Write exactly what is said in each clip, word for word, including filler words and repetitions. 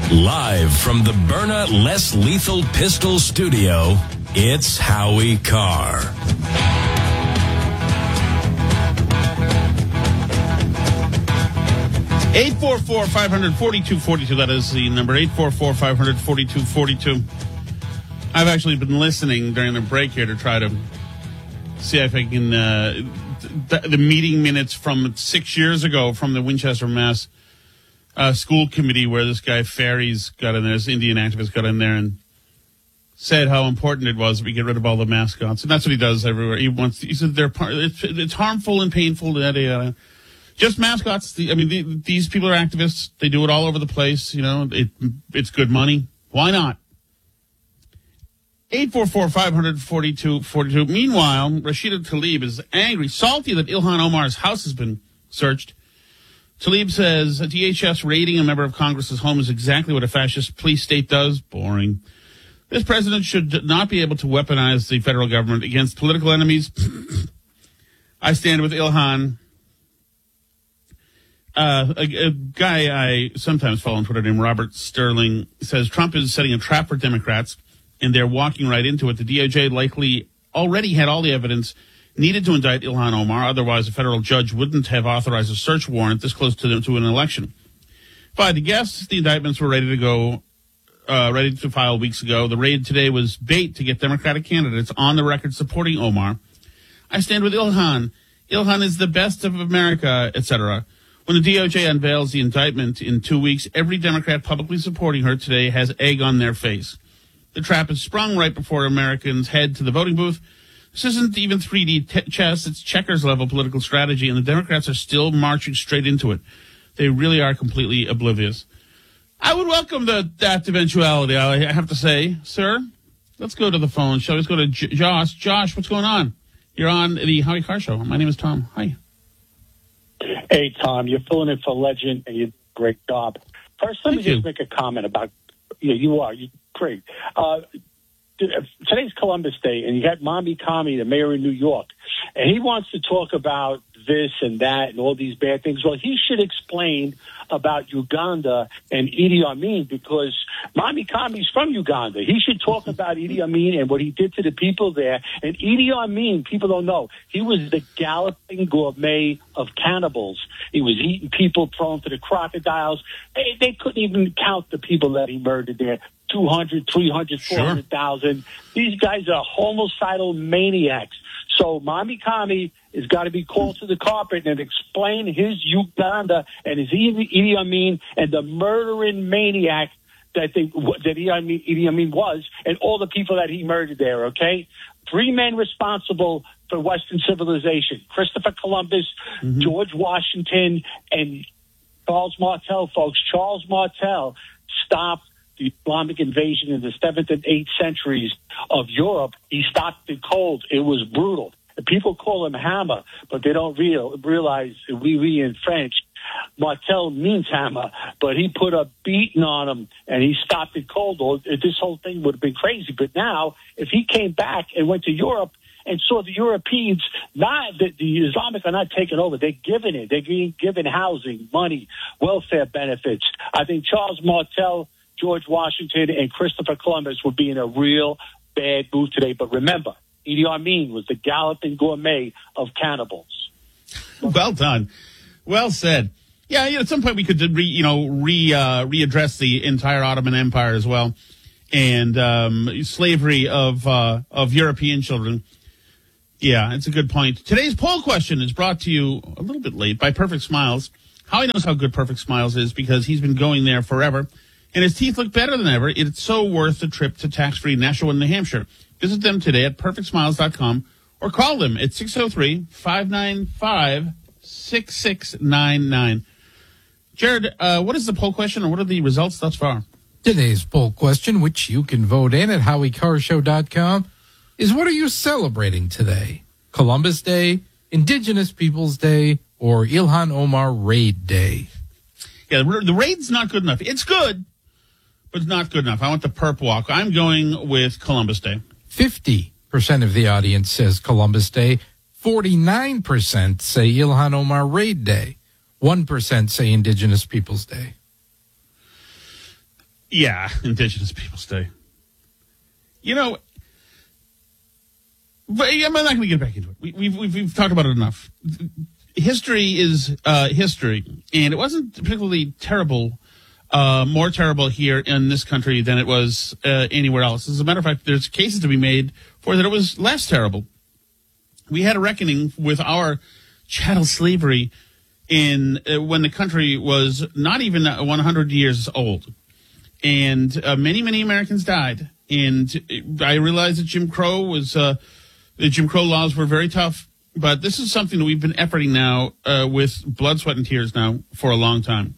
Live from the Byrna Less Lethal Pistol Studio, it's Howie Carr. eight four four, five four two, four two. That is the number, eight four four, five four two, four two. I've actually been listening during the break here to try to see if I can, uh, th- the meeting minutes from six years ago from the Winchester, Mass. Uh, school committee where this guy Ferries got in there, this Indian activist got in there and said how important it was that we get rid of all the mascots. And that's what he does everywhere. He wants, he said they're part, it's, it's harmful and painful, yada, yada. Just mascots. I mean, the, these people are activists. They do it all over the place. You know, it, it's good money. Why not? eight four four, five four two, four two. Meanwhile, Rashida Tlaib is angry, salty that Ilhan Omar's house has been searched. Tlaib says D H S raiding a member of Congress's home is exactly what a fascist police state does. Boring. This president should not be able to weaponize the federal government against political enemies. I stand with Ilhan. Uh, a, a guy I sometimes follow on Twitter named Robert Sterling says Trump is setting a trap for Democrats, and they're walking right into it. The D O J likely already had all the evidence needed to indict Ilhan Omar. Otherwise, a federal judge wouldn't have authorized a search warrant this close to, the, to an election. If I had to guess, the indictments were ready to go, uh, ready to file weeks ago. The raid today was bait to get Democratic candidates on the record supporting Omar. I stand with Ilhan. Ilhan is the best of America, et cetera. When the D O J unveils the indictment in two weeks, every Democrat publicly supporting her today has egg on their face. The trap is sprung right before Americans head to the voting booth. This isn't even three D t- chess. It's checkers-level political strategy, and the Democrats are still marching straight into it. They really are completely oblivious. I would welcome the, that eventuality, I have to say. Sir, let's go to the phone. Shall we Let's go to J- Josh. Josh, what's going on? You're on the Howie Carr Show. My name is Tom. Hi. Hey, Tom. You're filling in for Legend, and you do a great job. First, let Thank me you. just make a comment about, yeah, you are. You're great. Uh, Today's Columbus Day, and you got Mommy Kami, the mayor of New York, and he wants to talk about this and that and all these bad things. Well, he should explain about Uganda and Idi Amin, because Mommy Kami's from Uganda. He should talk about Idi Amin and what he did to the people there. And Idi Amin, people don't know, he was the galloping gourmet of cannibals. He was eating people, thrown to the crocodiles. They, they couldn't even count the people that he murdered there. two hundred, three hundred, four hundred thousand. Sure. These guys are homicidal maniacs. So Mommy Kami has got to be called to the carpet and explain his Uganda and his Idi Amin and the murdering maniac that they, that Idi Amin, Idi Amin was, and all the people that he murdered there, okay? Three men responsible for Western civilization: Christopher Columbus, mm-hmm. George Washington, and Charles Martel, folks. Charles Martel stopped the Islamic invasion in the seventh and eighth centuries of Europe. He stopped it cold. It was brutal. The people call him hammer, but they don't real, realize, we, we in French, Martel means hammer, but he put a beating on him and he stopped it cold. Or this whole thing would have been crazy. But now, if he came back and went to Europe and saw the Europeans, not the, the Islamic are not taking over. They're giving it. They're being given housing, money, welfare benefits. I think Charles Martel, George Washington, and Christopher Columbus would be in a real bad mood today. But remember, Idi Amin was the galloping gourmet of cannibals. Well done. Well said. Yeah, you know, at some point we could, re, you know, re uh, readdress the entire Ottoman Empire as well, and um, slavery of uh, of European children. Yeah, it's a good point. Today's poll question is brought to you a little bit late by Perfect Smiles. Howie knows how good Perfect Smiles is because he's been going there forever, and his teeth look better than ever. It's so worth the trip to tax-free Nashua, New Hampshire. Visit them today at perfect smiles dot com or call them at six oh three, five nine five, six six nine nine. Jared, uh, what is the poll question, or what are the results thus far? Today's poll question, which you can vote in at howie carr show dot com, is what are you celebrating today? Columbus Day, Indigenous Peoples Day, or Ilhan Omar Raid Day? Yeah, the, the raid's not good enough. It's good, but it's not good enough. I want the perp walk. I'm going with Columbus Day. fifty percent of the audience says Columbus Day. forty-nine percent say Ilhan Omar Raid Day. one percent say Indigenous Peoples Day. Yeah, Indigenous Peoples Day. You know, but I'm not going to get back into it. We, we've, we've we've talked about it enough. History is uh, history, and it wasn't particularly terrible. Uh, more terrible here in this country than it was uh, anywhere else. As a matter of fact, there's cases to be made for that it was less terrible. We had a reckoning with our chattel slavery in uh, when the country was not even one hundred years old, and uh, many, many Americans died. And I realized that Jim Crow was uh, the Jim Crow laws were very tough, but this is something that we've been efforting now uh, with blood, sweat, and tears now for a long time.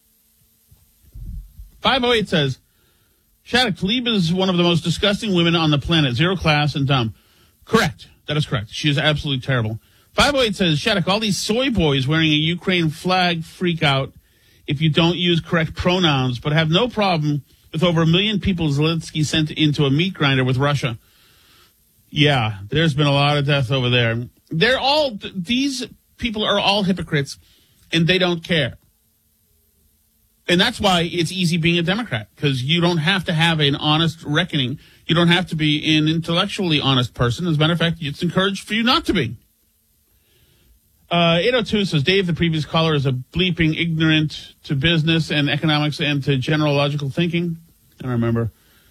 five oh eight says, Shattuck, Tlaib is one of the most disgusting women on the planet. Zero class and dumb. Correct. That is correct. She is absolutely terrible. five oh eight says, Shattuck, all these soy boys wearing a Ukraine flag freak out if you don't use correct pronouns, but have no problem with over a million people Zelensky sent into a meat grinder with Russia. Yeah, there's been a lot of death over there. They're all, these people are all hypocrites, and they don't care. And that's why it's easy being a Democrat, because you don't have to have an honest reckoning. You don't have to be an intellectually honest person. As a matter of fact, it's encouraged for you not to be. Uh, eight oh two says, Dave, the previous caller, is a bleeping ignorant to business and economics and to general logical thinking. I don't remember.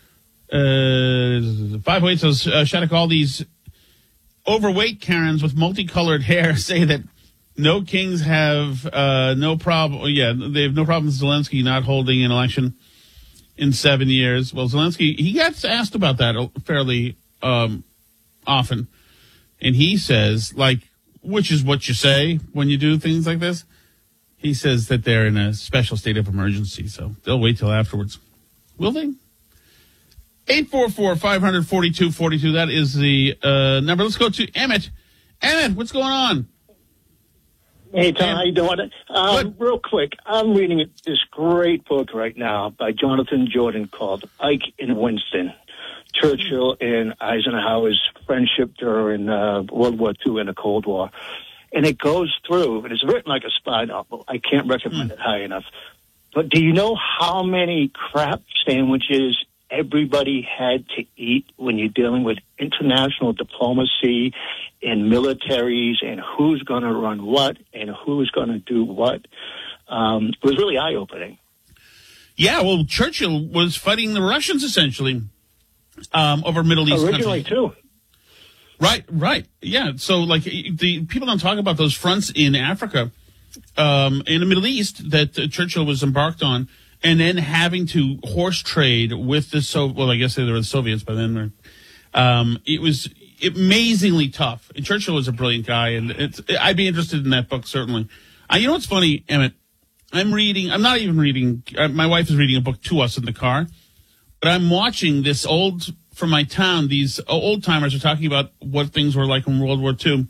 Uh, five oh eight says, uh, Shattuck, all these overweight Karens with multicolored hair say that no kings have uh, no problem. Yeah, they have no problem with Zelensky not holding an election in seven years. Well, Zelensky, he gets asked about that fairly um, often. And he says, like, which is what you say when you do things like this. He says that they're in a special state of emergency, so they'll wait till afterwards. Will they? eight four four, five four two, four two. That is the uh, number. Let's go to Emmett. Emmett, what's going on? Hey, Tom, how you doing? Um, real quick, I'm reading this great book right now by Jonathan Jordan called Ike and Winston, Churchill and Eisenhower's friendship during uh, World War Two and the Cold War. And it goes through, and it's written like a spy novel. I can't recommend mm. it high enough. But do you know how many crap sandwiches everybody had to eat when you're dealing with international diplomacy and militaries and who's going to run what and who's going to do what? Um, it was really eye-opening. Yeah, well, Churchill was fighting the Russians, essentially, um, over Middle East Originally, countries. too. Right, right. Yeah, so, like, the people don't talk about those fronts in Africa, um, in the Middle East that uh, Churchill was embarked on, and then having to horse trade with the so well, I guess they were the Soviets by then. Um, it was amazingly tough. And Churchill was a brilliant guy, and it's, I'd be interested in that book certainly. Uh, you know what's funny, Emmett? I'm reading. I'm not even reading. Uh, my wife is reading a book to us in the car, but I'm watching this old from my town. These old timers are talking about what things were like in World War Two.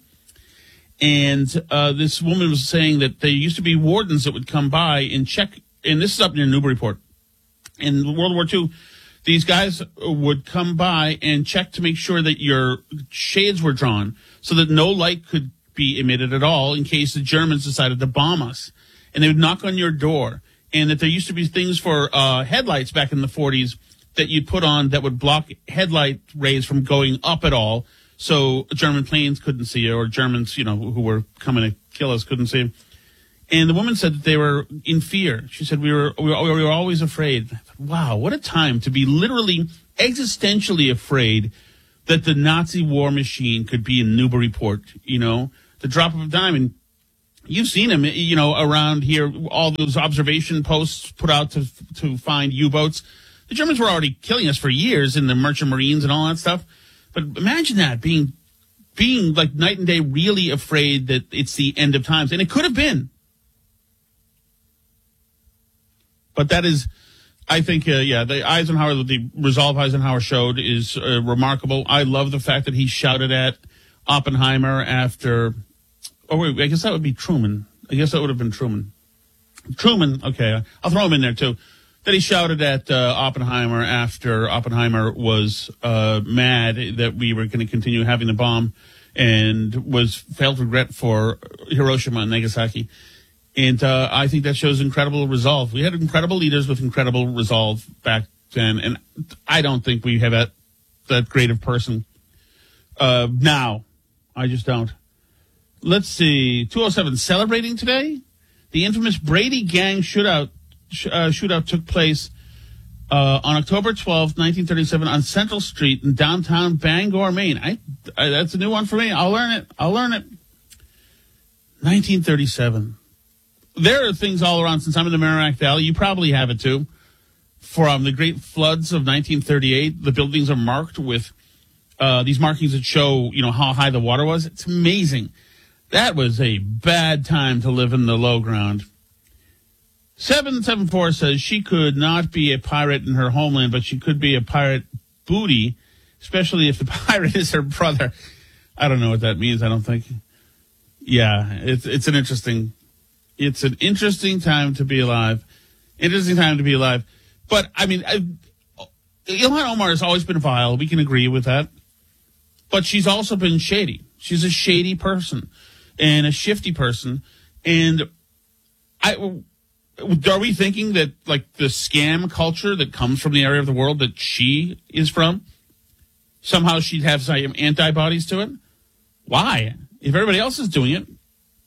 And uh, this woman was saying that there used to be wardens that would come by and check. And this is up near Newburyport. In World War Two, these guys would come by and check to make sure that your shades were drawn so that no light could be emitted at all in case the Germans decided to bomb us. And they would knock on your door. And that there used to be things for uh, headlights back in the forties that you'd put on that would block headlight rays from going up at all, so German planes couldn't see it, or Germans, you know, who were coming to kill us couldn't see it. And the woman said that they were in fear. She said, we were we were, we were always afraid. I thought, wow, what a time to be literally existentially afraid that the Nazi war machine could be in Newburyport, you know, the drop of a dime. And you've seen them, you know, around here, all those observation posts put out to to find U-boats. The Germans were already killing us for years in the Merchant Marines and all that stuff. But imagine that, being being like night and day really afraid that it's the end of times. And it could have been. But that is, I think, uh, yeah, the Eisenhower, the resolve Eisenhower showed is uh, remarkable. I love the fact that he shouted at Oppenheimer after, oh, wait, I guess that would be Truman. I guess that would have been Truman. Truman, okay, I'll throw him in there too. That he shouted at uh, Oppenheimer after Oppenheimer was uh, mad that we were going to continue having the bomb and was felt regret for Hiroshima and Nagasaki. And uh, I think that shows incredible resolve. We had incredible leaders with incredible resolve back And and I don't think we have that that great of person uh, now. I just don't. Let's see. two oh seven celebrating today. The infamous Brady Gang shootout sh- uh, shootout took place uh, on October twelfth, nineteen thirty-seven, on Central Street in downtown Bangor, Maine. I, I that's a new one for me. I'll learn it. I'll learn it. nineteen thirty-seven. There are things all around. Since I'm in the Merrimack Valley, you probably have it too. From the great floods of nineteen thirty-eight, the buildings are marked with uh, these markings that show, you know, how high the water was. It's amazing. That was a bad time to live in the low ground. seven seven four says she could not be a pirate in her homeland, but she could be a pirate booty, especially if the pirate is her brother. I don't know what that means, I don't think. Yeah, it's it's an interesting, it's an interesting time to be alive. Interesting time to be alive. But, I mean, I, Ilhan Omar has always been vile. We can agree with that. But she's also been shady. She's a shady person and a shifty person. And I, are we thinking that, like, the scam culture that comes from the area of the world that she is from, somehow she'd have some antibodies to it? Why? If everybody else is doing it,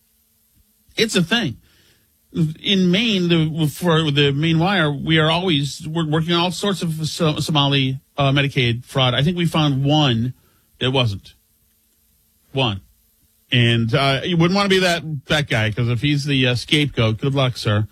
it's a thing. In Maine, the, for the Maine Wire, we are always we're working on all sorts of Somali uh, Medicaid fraud. I think we found one that wasn't. One. And uh, you wouldn't want to be that, that guy, because if he's the uh, scapegoat, good luck, sir.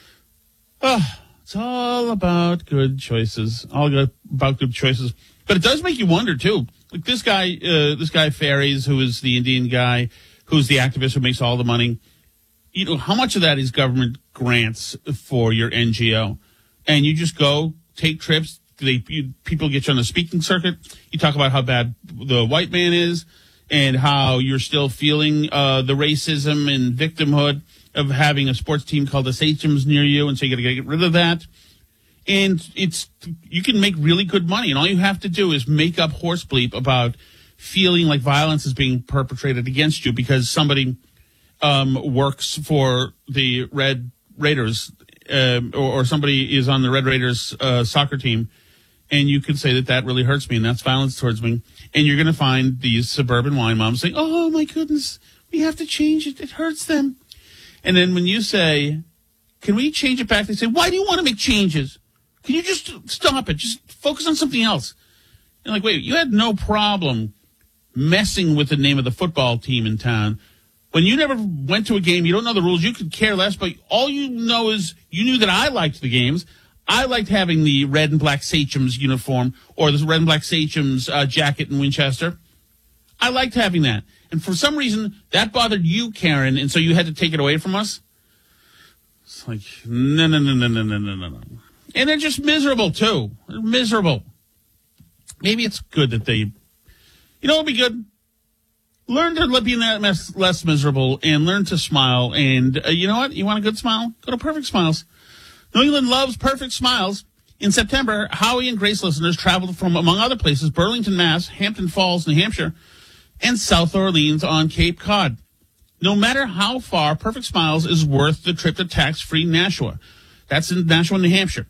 Oh, it's all about good choices. All good, about good choices. But it does make you wonder, too. Like this guy, uh, this guy Ferries, who is the Indian guy, who's the activist who makes all the money. You know, how much of that is government grants for your N G O? And you just go take trips. They you, people get you on the speaking circuit. You talk about how bad the white man is and how you're still feeling uh, the racism and victimhood of having a sports team called the Sachems near you. And so you got to get rid of that. And it's you can make really good money. And all you have to do is make up horse bleep about feeling like violence is being perpetrated against you because somebody Um, works for the Red Raiders, uh, or, or somebody is on the Red Raiders uh, soccer team, and you can say that that really hurts me, and that's violence towards me. And you're going to find these suburban wine moms saying, "Oh my goodness, we have to change it; it hurts them." And then when you say, "Can we change it back?" They say, "Why do you want to make changes? Can you just stop it? Just focus on something else." And like, wait, you had no problem messing with the name of the football team in town. When you never went to a game, you don't know the rules, you could care less, but all you know is you knew that I liked the games. I liked having the red and black Sachems uniform or the red and black Sachems uh, jacket in Winchester. I liked having that. And for some reason, that bothered you, Karen, and so you had to take it away from us? It's like, no, no, no, no, no, no, no, no. And they're just miserable, too. They're miserable. Maybe it's good that they, you know what would be good? Learn to be less, less miserable and learn to smile. And uh, you know what? You want a good smile? Go to Perfect Smiles. New England loves Perfect Smiles. In September, Howie and Grace listeners traveled from, among other places, Burlington, Mass., Hampton Falls, New Hampshire, and South Orleans on Cape Cod. No matter how far, Perfect Smiles is worth the trip to tax-free Nashua. That's in Nashua, New Hampshire.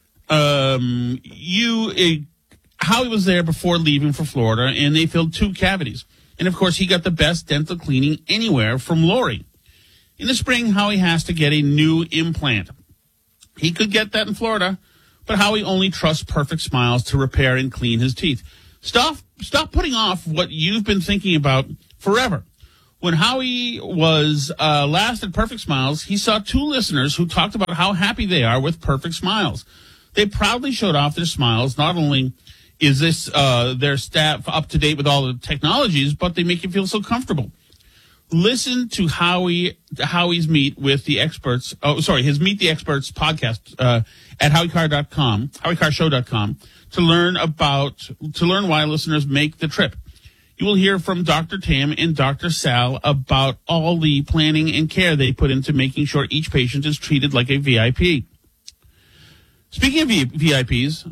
Um, you, uh, Howie was there before leaving for Florida, and they filled two cavities. And, of course, he got the best dental cleaning anywhere from Lori. In the spring, Howie has to get a new implant. He could get that in Florida, but Howie only trusts Perfect Smiles to repair and clean his teeth. Stop, stop putting off what you've been thinking about forever. When Howie was uh, last at Perfect Smiles, he saw two listeners who talked about how happy they are with Perfect Smiles. They proudly showed off their smiles. Not only is this uh, their staff up to date with all the technologies, but they make you feel so comfortable. Listen to Howie Howie's Meet with the Experts. Oh, sorry, his Meet the Experts podcast uh, at howie carr dot com, howie carr show dot com to learn about to learn why listeners make the trip. You will hear from Doctor Tam and Doctor Sal about all the planning and care they put into making sure each patient is treated like a V I P. Speaking of V I Ps.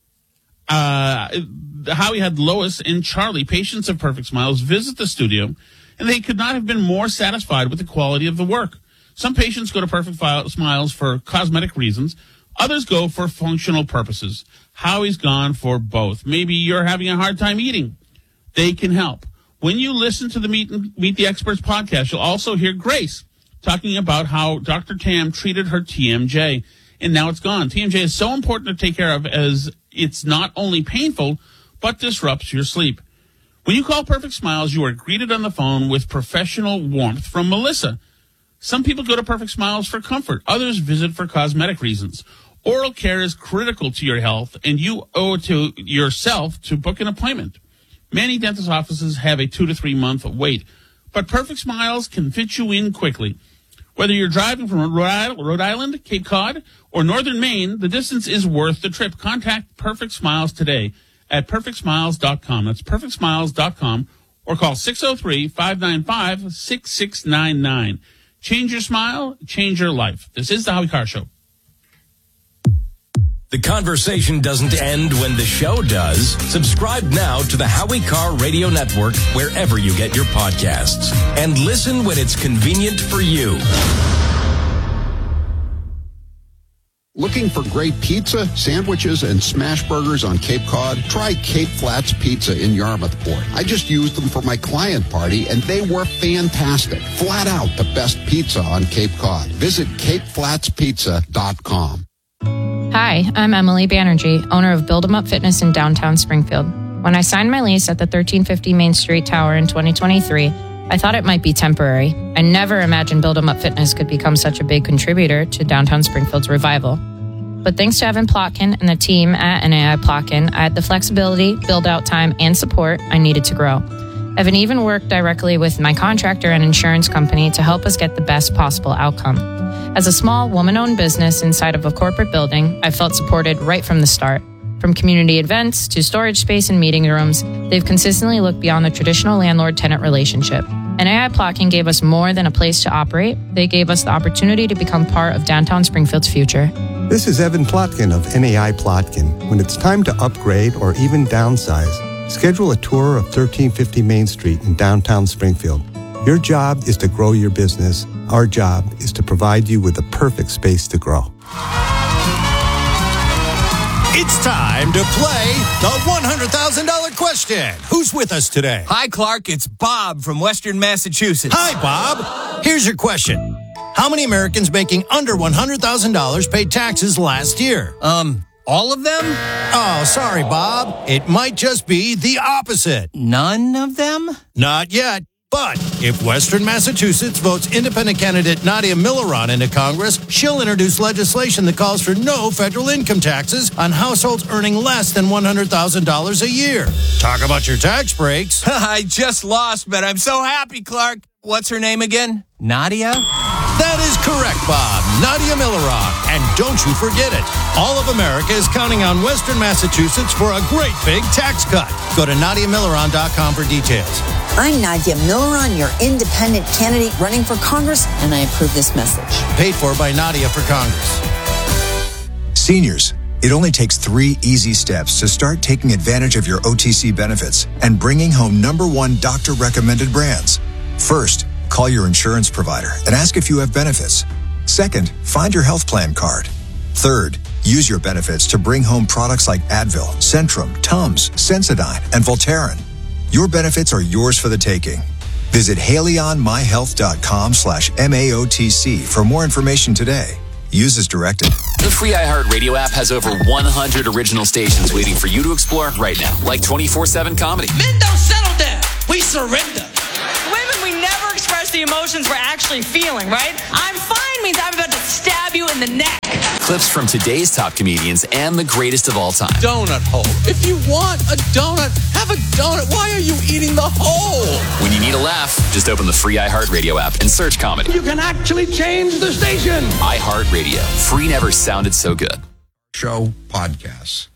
Uh, Howie had Lois and Charlie, patients of Perfect Smiles, visit the studio, and they could not have been more satisfied with the quality of the work. Some patients go to Perfect Smiles for cosmetic reasons. Others go for functional purposes. Howie's gone for both. Maybe you're having a hard time eating. They can help. When you listen to the Meet, Meet the Experts podcast, you'll also hear Grace talking about how Doctor Tam treated her T M J, and now it's gone. T M J is so important to take care of as it's not only painful, but disrupts your sleep. When you call Perfect Smiles, you are greeted on the phone with professional warmth from Melissa. Some people go to Perfect Smiles for comfort. Others visit for cosmetic reasons. Oral care is critical to your health, and you owe it to yourself to book an appointment. Many dentist offices have a two to three month wait, but Perfect Smiles can fit you in quickly. Whether you're driving from Rhode Island, Cape Cod, or Northern Maine, the distance is worth the trip. Contact Perfect Smiles today at perfect smiles dot com. That's perfect smiles dot com, or call six oh three, five nine five, six six nine nine. Change your smile, change your life. This is the Howie Carr Show. The conversation doesn't end when the show does. Subscribe now to the Howie Carr Radio Network wherever you get your podcasts. And listen when it's convenient for you. Looking for great pizza, sandwiches, and smash burgers on Cape Cod? Try Cape Flats Pizza in Yarmouthport. I just used them for my client party, and they were fantastic. Flat out the best pizza on Cape Cod. Visit cape flats pizza dot com. Hi, I'm Emily Banerjee, owner of Build 'em Up Fitness in downtown Springfield. When I signed my lease at the thirteen fifty Main Street Tower in twenty twenty-three, I thought it might be temporary. I never imagined Build 'em Up Fitness could become such a big contributor to downtown Springfield's revival. But thanks to Evan Plotkin and the team at N A I Plotkin, I had the flexibility, build-out time, and support I needed to grow. Evan even worked directly with my contractor and insurance company to help us get the best possible outcome. As a small woman-owned business inside of a corporate building, I felt supported right from the start. From community events to storage space and meeting rooms, they've consistently looked beyond the traditional landlord-tenant relationship. N A I Plotkin gave us more than a place to operate. They gave us the opportunity to become part of downtown Springfield's future. This is Evan Plotkin of N A I Plotkin. When it's time to upgrade or even downsize, schedule a tour of thirteen fifty Main Street in downtown Springfield. Your job is to grow your business. Our job is to provide you with the perfect space to grow. It's time to play the one hundred thousand dollars question. Who's with us today? Hi, Clark. It's Bob from Western Massachusetts. Hi, Bob. Here's your question. How many Americans making under one hundred thousand dollars paid taxes last year? Um, all of them? Oh, sorry, Bob. It might just be the opposite. None of them? Not yet. But if Western Massachusetts votes independent candidate Nadia Milleron into Congress, she'll introduce legislation that calls for no federal income taxes on households earning less than one hundred thousand dollars a year. Talk about your tax breaks. I just lost, but I'm so happy, Clark. What's her name again? Nadia? That is correct, Bob. Nadia Milleron. And don't you forget it. All of America is counting on Western Massachusetts for a great big tax cut. Go to nadia milleron dot com for details. I'm Nadia Milleron, your independent candidate running for Congress, and I approve this message. Paid for by Nadia for Congress. Seniors, it only takes three easy steps to start taking advantage of your O T C benefits and bringing home number one doctor-recommended brands. First, call your insurance provider and ask if you have benefits. Second, find your health plan card. Third, use your benefits to bring home products like Advil, Centrum, Tums, Sensodyne, and Voltaren. Your benefits are yours for the taking. Visit haleyonmyhealth.com slash MAOTC for more information today. Use as directed. The free iHeartRadio app has over one hundred original stations waiting for you to explore right now, like twenty-four seven comedy. Men don't settle down. We surrender. Women, we never express the emotions we're actually feeling, right? I'm fine means I'm about to stab you in the neck. Clips from today's top comedians and the greatest of all time. Donut hole. If you want a donut, have a donut. Why are you eating the hole? When you need a laugh, just open the free iHeartRadio app and search comedy. You can actually change the station. iHeartRadio. Free never sounded so good. Show podcasts.